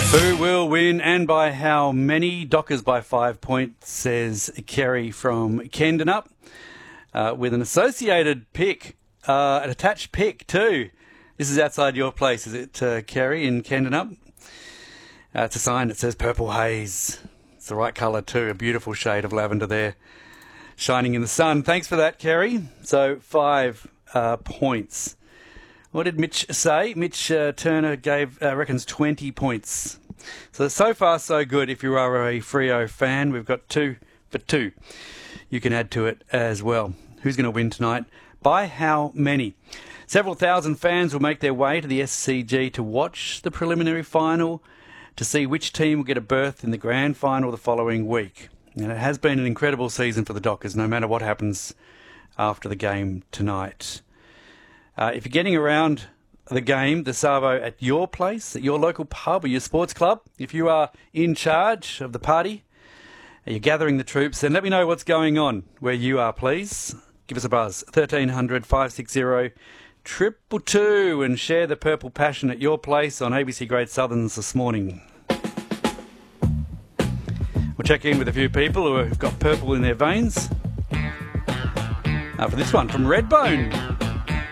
Who will win and by how many? Dockers by 5 points, says Kerry from Kendenup. With an associated pick, an attached pick too. This is outside your place, is it, Kerry, in Kendenup? It's a sign that says Purple Haze. It's the right colour too, a beautiful shade of lavender there, shining in the sun. Thanks for that, Kerry. So 5 points. What did Mitch say? Mitch Turner reckons 20 points. So far so good. If you are a Freo fan, we've got 2 for 2. You can add to it as well. Who's going to win tonight? By how many? Several thousand fans will make their way to the SCG to watch the preliminary final, to see which team will get a berth in the grand final the following week. And it has been an incredible season for the Dockers, no matter what happens after the game tonight. If you're getting around the game, the Savo, at your place, at your local pub or your sports club, if you are in charge of the party, you're gathering the troops, then let me know what's going on where you are, please. Give us a buzz, 1300 560 222, and share the purple passion at your place on ABC Great Southerns this morning. We'll check in with a few people who have got purple in their veins. For this one from Redbone.